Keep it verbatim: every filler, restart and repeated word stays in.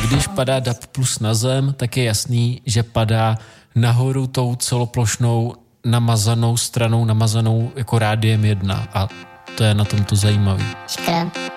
Když padá D A B plus na zem, tak je jasný, že padá nahoru tou celoplošnou namazanou stranou, namazanou jako rádiem jedna a to je na tom to zajímavý. Škra.